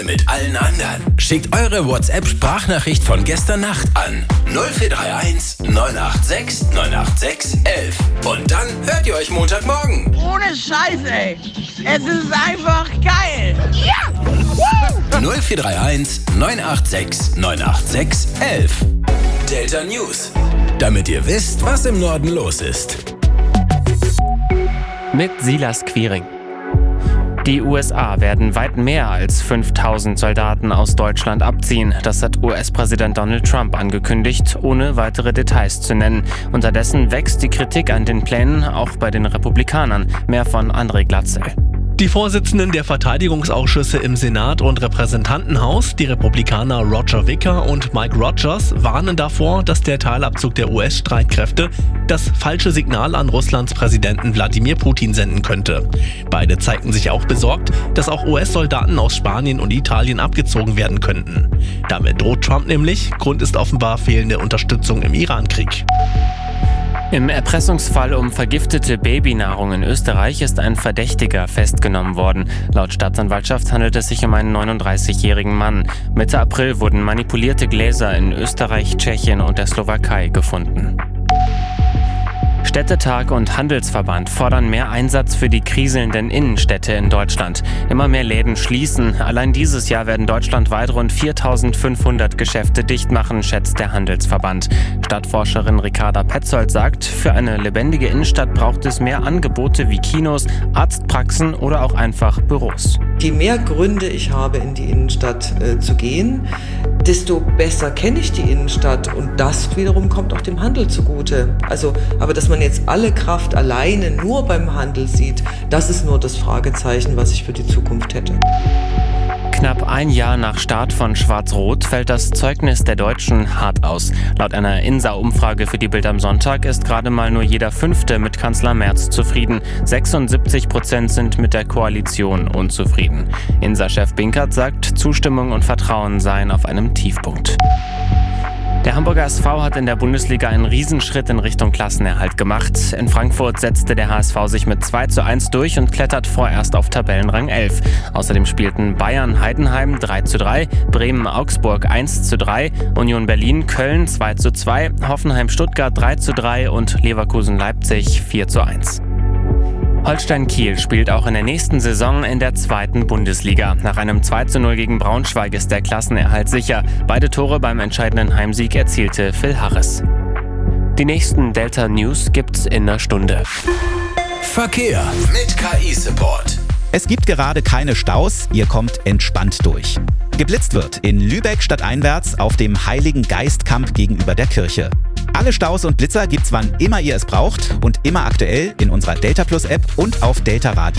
mit allen anderen. Schickt eure WhatsApp-Sprachnachricht von gestern Nacht an 0431 986 986 11. Und dann hört ihr euch Montagmorgen. Ohne Scheiß, ey. Es ist einfach geil. Ja! 0431 986 986 11. Delta News. Damit ihr wisst, was im Norden los ist. Mit Silas Quiring. Die USA werden weit mehr als 5000 Soldaten aus Deutschland abziehen. Das hat US-Präsident Donald Trump angekündigt, ohne weitere Details zu nennen. Unterdessen wächst die Kritik an den Plänen, auch bei den Republikanern. Mehr von André Glatzel. Die Vorsitzenden der Verteidigungsausschüsse im Senat und Repräsentantenhaus, die Republikaner Roger Wicker und Mike Rogers, warnen davor, dass der Teilabzug der US-Streitkräfte das falsche Signal an Russlands Präsidenten Wladimir Putin senden könnte. Beide zeigten sich auch besorgt, dass auch US-Soldaten aus Spanien und Italien abgezogen werden könnten. Damit droht Trump nämlich. Grund ist offenbar fehlende Unterstützung im Iran-Krieg. Im Erpressungsfall um vergiftete Babynahrung in Österreich ist ein Verdächtiger festgenommen worden. Laut Staatsanwaltschaft handelt es sich um einen 39-jährigen Mann. Mitte April wurden manipulierte Gläser in Österreich, Tschechien und der Slowakei gefunden. Städtetag und Handelsverband fordern mehr Einsatz für die kriselnden Innenstädte in Deutschland. Immer mehr Läden schließen. Allein dieses Jahr werden deutschlandweit rund 4.500 Geschäfte dicht machen, schätzt der Handelsverband. Stadtforscherin Ricarda Petzold sagt, für eine lebendige Innenstadt braucht es mehr Angebote wie Kinos, Arztpraxen oder auch einfach Büros. Je mehr Gründe ich habe, in die Innenstadt zu gehen, desto besser kenne ich die Innenstadt und das wiederum kommt auch dem Handel zugute. Aber dass man jetzt alle Kraft alleine nur beim Handel sieht, das ist nur das Fragezeichen, was ich für die Zukunft hätte. Knapp ein Jahr nach Start von Schwarz-Rot fällt das Zeugnis der Deutschen hart aus. Laut einer INSA-Umfrage für die Bild am Sonntag ist gerade mal nur jeder Fünfte mit Kanzler Merz zufrieden. 76% sind mit der Koalition unzufrieden. INSA-Chef Binkert sagt, Zustimmung und Vertrauen seien auf einem Tiefpunkt. Der Hamburger SV hat in der Bundesliga einen Riesenschritt in Richtung Klassenerhalt gemacht. In Frankfurt setzte der HSV sich mit 2:1 durch und klettert vorerst auf Tabellenrang 11. Außerdem spielten Bayern-Heidenheim 3:3, Bremen-Augsburg 1:3, Union Berlin-Köln 2:2, Hoffenheim-Stuttgart 3:3 und Leverkusen-Leipzig 4:1. Holstein Kiel spielt auch in der nächsten Saison in der 2. Bundesliga. Nach einem 2:0 gegen Braunschweig ist der Klassenerhalt sicher. Beide Tore beim entscheidenden Heimsieg erzielte Phil Harris. Die nächsten Delta News gibt's in einer Stunde. Verkehr mit KI-Support. Es gibt gerade keine Staus, ihr kommt entspannt durch. Geblitzt wird in Lübeck stadteinwärts auf dem Heiligen Geistkamp gegenüber der Kirche. Alle Staus und Blitzer gibt's wann immer ihr es braucht und immer aktuell in unserer Delta Plus App und auf deltaradio.de.